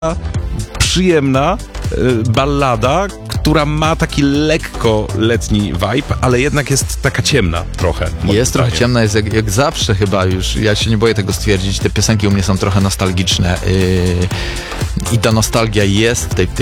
przyjemna ballada, która ma taki lekko letni vibe, ale jednak jest taka ciemna trochę. Jest trochę ciemna, jest jak zawsze chyba już. Ja się nie boję tego stwierdzić. Te piosenki u mnie są trochę nostalgiczne i ta nostalgia jest w tej